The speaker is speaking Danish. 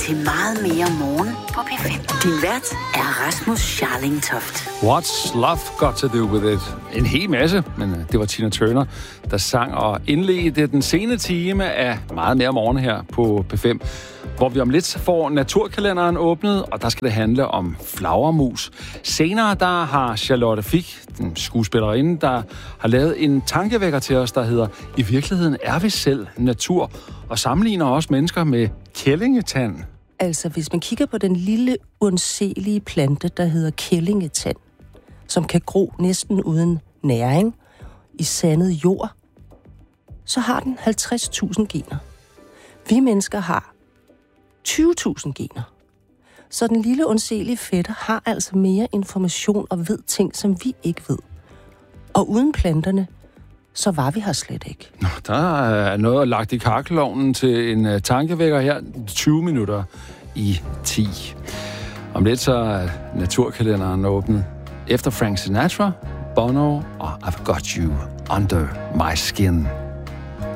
til meget mere morgen på P5. Din vært er Rasmus Scharling-Toft. What's Love Got to Do With It? En hel masse, men det var Tina Turner, der sang og indledte den sene time af meget mere morgen her på P5, hvor vi om lidt får naturkalenderen åbnet, og der skal det handle om flagermus. Senere der har Charlotte Fich, den skuespillerinde, der har lavet en tankevækker til os, der hedder "I virkeligheden er vi selv natur", og sammenligner også mennesker med kællingetand. Altså, hvis man kigger på den lille, undselige plante, der hedder kællingetand, som kan gro næsten uden næring i sandet jord, så har den 50.000 gener. Vi mennesker har 20.000 gener. Så den lille, undselige fætter har altså mere information og ved ting, som vi ikke ved. Og uden planterne, så var vi her slet ikke. Nå, der er noget lagt i kakkelovnen til en tankevækker her. 20 minutter i 10. Om lidt så er naturkalenderen åbnet. Efter Frank Sinatra, Bono og I've Got You Under My Skin.